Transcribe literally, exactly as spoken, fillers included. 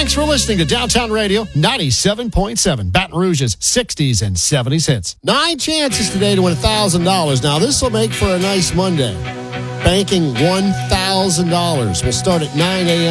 Thanks for listening to Downtown Radio ninety-seven point seven, Baton Rouge's sixties and seventies hits. Nine chances today to win one thousand dollars. Now, this will make for a nice Monday. Banking one thousand dollars. We'll start at nine a.m.